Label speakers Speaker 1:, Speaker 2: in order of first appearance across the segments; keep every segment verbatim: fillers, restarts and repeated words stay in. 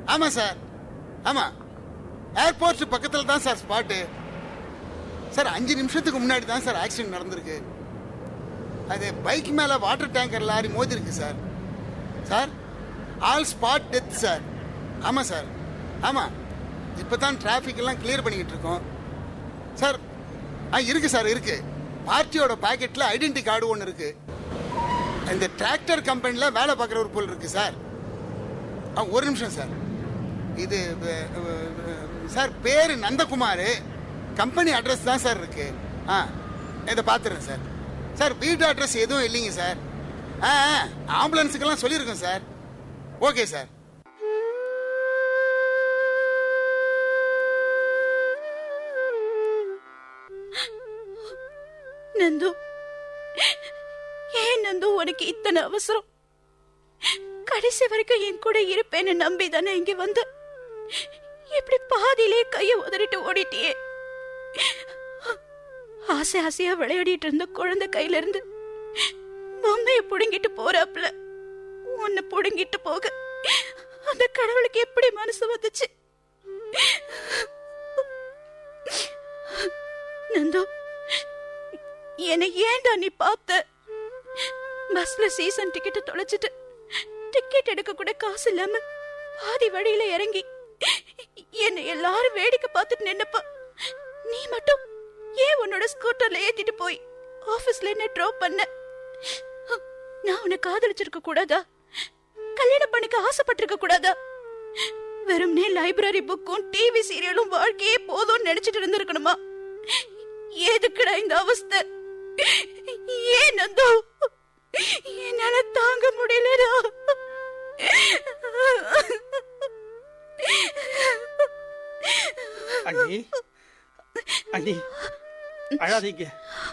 Speaker 1: ஆமா சார், ஆமா. ஏர்போர்ட் பக்கத்துல தான் சார் ஸ்பாட்டு. சார் அஞ்சு நிமிஷத்துக்கு முன்னாடி தான் சார் ஆக்சிடென்ட் நடந்திருக்கு. அது பைக் மேல வாட்டர் டேங்கர் லாரி மோதி இருக்கு sir. Sir all spot death sir. ஆமா சார், ஆமா. இப்பதான் டிராபிக் எல்லாம் கிளியர் பண்ணிக்கிட்டு இருக்கோம் சார். ஆ இருக்கு சார், இருக்கு. பார்ட்டியோட பாக்கெட்ல ஐடென்டி கார்டு ஒன்று இருக்கு. இந்த டிராக்டர் கம்பெனில வேலை பார்க்குற ஒரு பொருள் இருக்கு சார். ஆ ஒரு நிமிஷம் சார். இது சார் பேரு நந்தகுமார். கம்பெனி அட்ரஸ் தான் சார் இருக்கு. ஆ இதை பார்த்துறேன் சார். சார் வீட்டு அட்ரஸ் எதுவும் இல்லைங்க சார். ஆ ஆம்புலன்ஸுக்கெல்லாம் சொல்லியிருக்கோம் சார். Okay sir.
Speaker 2: நந்து, ஏன் நந்து உனக்கு இத்தனை அவசரம்? கடைசி வரைக்கும் என் கூட இருப்பேன்னு நம்பி தானே இங்க வந்து இப்படி பாதியிலே கைய உதறிட்டு ஓடிட்டியே. ஆசை ஆசையா விளையாடிட்டு இருந்த குழந்தை கையில இருந்து பொம்மைய புடுங்கிட்டு போறாப்ல உன்னை புடுங்கிட்டு போக அந்த கடவுளுக்கு எப்படி மனசு வந்துச்சு? நந்து, என்னை ஏன்டா நீ பார்த்த? பஸ்ல சீசன் டிக்கெட் தொலைச்சிட்டு டிக்கெட் எடுக்க கூட காசு இல்லாம பாதி வழியில இறங்கி என்னை எல்லாரும் வேடிக்கை பார்த்துட்டு நின்னப்ப நீ மட்டும் ஏன் உன்னோட ஸ்கூட்டர்ல ஏத்திட்டு போய் ஆபீஸ்ல என்ன டிராப் பண்ண? நான் உன்னை காதலிச்சிருக்க கூடாதா? கல்யாணம் பண்ணிக்க ஆசைப்பட்டிருக்க கூடாதா? வெறும்னே லைப்ரரி புக்கும் டிவி சீரியலும் வாழ்க்கையே போதும்னு நினைச்சிட்டு இருந்திருக்கணுமா? எதுக்குடா இந்த அவஸ்தை? ஏன் நந்தோ என்னால தாங்க முடியலடா.
Speaker 3: அண்ணி, அண்ணி அழாதீங்க.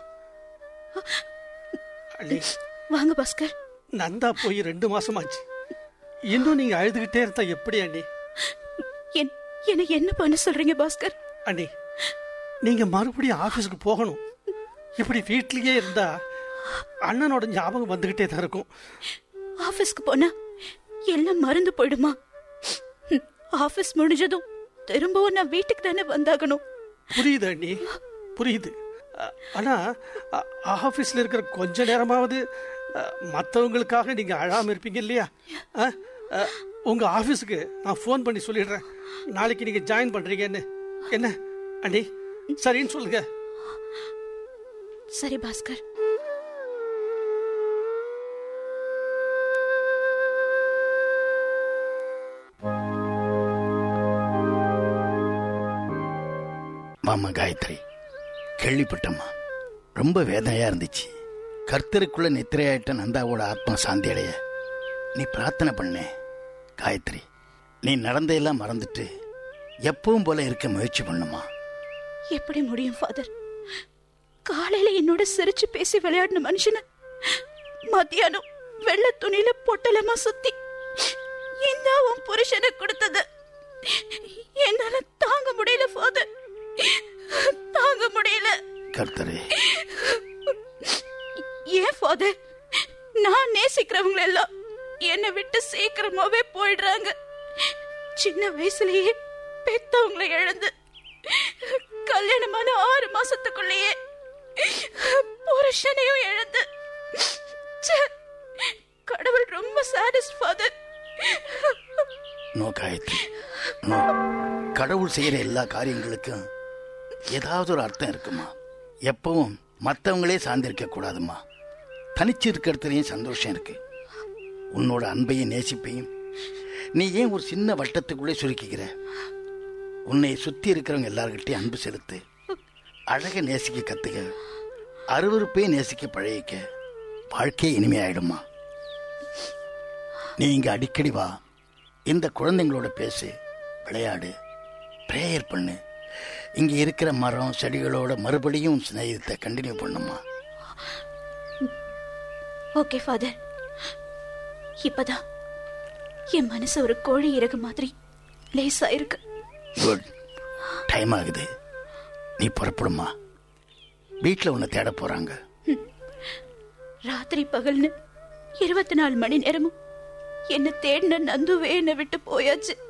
Speaker 3: அண்ணி
Speaker 2: வாங்க பாஸ்கர்.
Speaker 3: நந்தா போய் ரெண்டு மாசம் ஆச்சு. இன்னும் நீங்க அழுதுகிட்டே இருந்தா எப்படி அண்ணி?
Speaker 2: என்ன என்ன பண்ண சொல்றீங்க பாஸ்கர்?
Speaker 3: அண்ணி, நீங்க மறுபடியும் ஆபீஸ்க்கு போகணும். இப்படி வீட்லயே இருந்தா அண்ணனோட ஞாபகம் வந்துகிட்டே தான் இருக்கும்.
Speaker 2: ஆபீஸ்க்கு போனா எல்லாம் மறந்து போயிடுமா? ஆபீஸ் முடிஞ்சதும் திரும்பவும் நான் வீட்டுக்கு தானே வந்தாகணும்.
Speaker 3: புரியுது அண்ணி, புரியுது. ஆனா ஆபீஸ்ல இருக்கிற கொஞ்ச நேரமாவது மற்றவங்களுக்காக நீங்க அழாம இருப்பீங்க இல்லையா? உங்க ஆபீஸுக்கு நான் போன் பண்ணி சொல்லிடுறேன், நாளைக்கு நீங்க ஜாயின் பண்றீங்கன்னு. என்ன அண்ணி, சரின்னு சொல்லுங்க.
Speaker 2: சரி பாஸ்கர்.
Speaker 4: மாமா காயத்ரி, கேள்விப்பட்டம்மா, ரொம்ப வேதனையா இருந்துச்சு. கர்த்தருக்குள்ள நித்திரையாயிட்ட நந்தாவோட ஆத்மா சாந்தி அடைய நீ பிரார்த்தனை பண்ண. காயத்ரி, நீ நடந்தையெல்லாம் மறந்துட்டு எப்பவும் போல இருக்க முயற்சி பண்ணுமா.
Speaker 2: எப்படி முடியும் ஃபாதர்? காலையில என்னோட சிரிச்சு பேசி விளையாடின மனுஷன மத்தியானம் வெள்ள துணியில பொட்டலமா சுத்தி இந்த உன் புருஷனை கொடுத்தது என்னால தாங்க முடியல ஃபாதர், தாங்க முடியல.
Speaker 4: கர்த்தரே,
Speaker 2: ஏன் ஃபாதர்? நான் நேசிக்கிறவங்க எல்லாம் என்னை விட்டு சீக்கிரமாவே போயிடுறாங்க. சின்ன வயசுலயே பெத்தவங்களை இழந்து கல்யாணமான ஆறு மாசத்துக்குள்ளேயே புருஷனையும் இழந்து கடவுள் ரொம்ப sadist father.
Speaker 4: No Gayatri, no. கடவுள் செய்யற எல்லா காரியங்களுக்கும் ஏதாவது ஒரு அர்த்தம் இருக்குமா. எப்பவும் மற்றவங்களே சார்ந்திருக்க கூடாதுமா. தனிச்சு இருக்கிறதுலையும் சந்தோஷம் இருக்கு. உன்னோட அன்பையும் நேசிப்பையும் நீ ஏன் ஒரு சின்ன வட்டத்துக்குள்ளே சுருக்கிக்கிற? உன்னை சுத்தி இருக்கிறவங்க எல்லார்கிட்டையும் அன்பு செலுத்து. அழக நேசிக்க கத்துக்க, அருவருப்பையே நேசிக்க பழகிக்க. வாழ்க்கையே இனிமையாயிடுமா. நீ இங்க அடிக்கடி வா, இந்த குழந்தைங்களோட பேசு, விளையாடு, பிரேயர் பண்ணு. இங்க இருக்கிற மரம் செடிகளோட மறுபடியும் ஸ்நேகத்தை கண்டினியூ பண்ணுமா.
Speaker 2: Okay father. இப்பதான் என் மனசு ஒரு கோழி இறகு மாதிரி லேசா இருக்கு.
Speaker 4: குட். டைம் ஆகுது, நீ புறப்படுமா. வீட்டுல உன்னை தேட போறாங்க.
Speaker 2: ராத்திரி பகல்னு இருபத்தி நாலு மணி நேரமும் என்ன தேடின நந்துவே என்னை விட்டு போயாச்சு.